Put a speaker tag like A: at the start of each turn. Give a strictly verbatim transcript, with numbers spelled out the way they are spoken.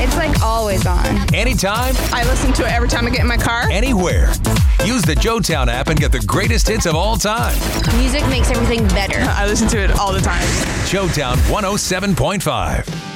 A: It's like always on.
B: Anytime,
A: I listen to it every time I get in my car.
B: anywhere. Use the Joetown app and get the greatest hits of all time.
C: Music makes everything better.
A: I listen to it all the time.
B: Joetown one oh seven point five.